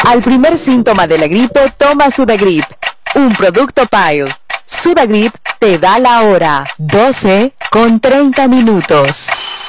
Al primer síntoma de la gripe, toma Sudagrip, un producto Pile. Sudagrip te da la hora, 12:30.